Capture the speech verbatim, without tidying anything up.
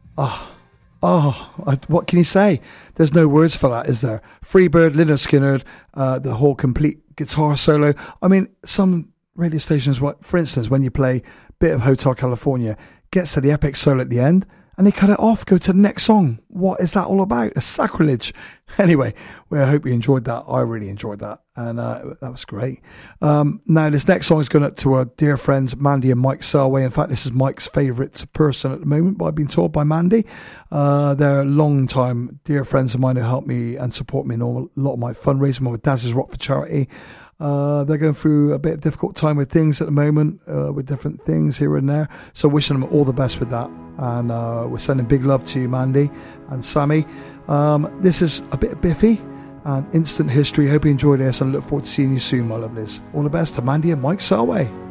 Oh, oh, I, what can you say? There's no words for that, is there? Freebird, Lynyrd Skynyrd, uh, the whole complete guitar solo. I mean, some radio stations, what, for instance, when you play Bit of Hotel California, gets to the epic solo at the end, and they cut it off, go to the next song. What is that all about? A sacrilege. Anyway, well, I hope you enjoyed that. I really enjoyed that, and uh, that was great. Um, now, this next song is going out to our dear friends Mandy and Mike Selway. In fact, this is Mike's favourite person at the moment, but I've been told by Mandy. Uh, they're long-time dear friends of mine who help me and support me in all, a lot of my fundraising with Daz's Rock for Charity. Uh, they're going through a bit of difficult time with things at the moment, uh, with different things here and there. So wishing them all the best with that. And uh, we're sending big love to you, Mandy and Sammy. Um, this is a bit Biffy and Instant History. Hope you enjoyed this and look forward to seeing you soon, my lovelies. All the best to Mandy and Mike Selway.